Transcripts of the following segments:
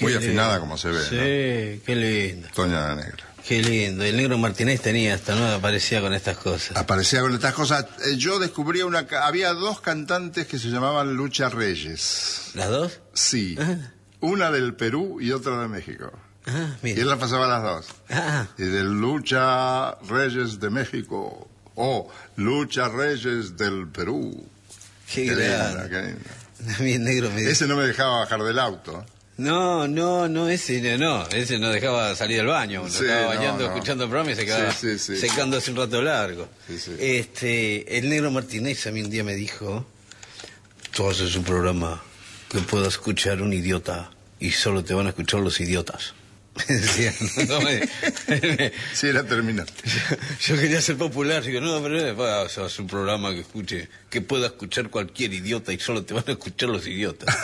Muy afinada como se ve. Sí, ¿no? Qué lindo. Toña la Negra. Qué lindo. El Negro Martínez tenía hasta, ¿no? Aparecía con estas cosas. Aparecía con estas cosas. Yo descubrí había dos cantantes que se llamaban Lucha Reyes. ¿Las dos? Sí. Una del Perú y otra de México. Y él las pasaba las dos. Y del Lucha Reyes de México o Lucha Reyes del Perú. Qué linda, qué linda. Mi Negro Ese no me dejaba bajar del auto. No, ese no dejaba salir del baño, uno estaba bañando, escuchando el programa y se quedaba secando hace un rato largo. El Negro Martínez a mí un día me dijo: tú haces un programa que pueda escuchar un idiota y solo te van a escuchar los idiotas. Decía, sí, era terminante. Yo quería ser popular, digo, no, pero es un programa que pueda escuchar cualquier idiota y solo te van a escuchar los idiotas.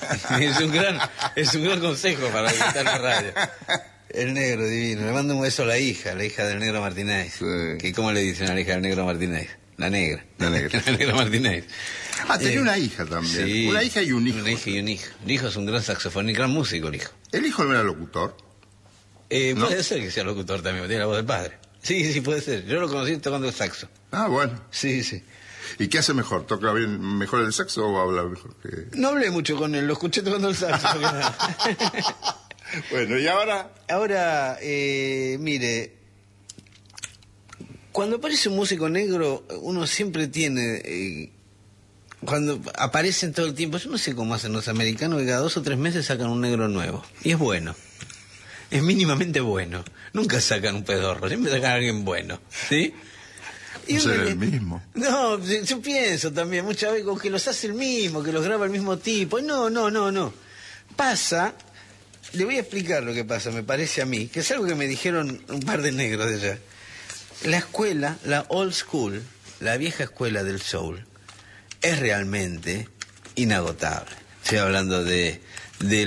es un gran consejo para escuchar la radio. El Negro divino. Le mando un beso a la hija del Negro Martínez. Sí. Que ¿cómo le dicen a la hija del Negro Martínez? La Negra. La Negra. La Negra Martínez. Tenía una hija también. Sí, una hija y un hijo. Una hija y un hijo. El hijo es un gran saxofonista y gran músico, el hijo. ¿El hijo no era locutor? ¿No? Puede ser que sea locutor también, tiene la voz del padre. Sí, puede ser. Yo lo conocí tocando el saxo. Ah, bueno. Sí. ¿Y qué hace mejor? ¿Toca mejor el saxo o habla mejor que...? No hablé mucho con él, lo escuché tocando el saxo. Bueno, ¿y ahora? Ahora, mire, cuando aparece un músico negro, uno siempre tiene... cuando aparecen todo el tiempo, yo no sé cómo hacen los americanos, que cada 2 o 3 meses sacan un negro nuevo. Y es bueno. Es mínimamente bueno. Nunca sacan un pedorro, siempre sacan a alguien bueno. ¿Sí? No será el mismo. No, yo pienso también muchas veces que los hace el mismo, que los graba el mismo tipo. No. Pasa, le voy a explicar lo que pasa, me parece a mí, que es algo que me dijeron un par de negros de allá. La escuela, la old school, la vieja escuela del soul, es realmente inagotable. Estoy hablando de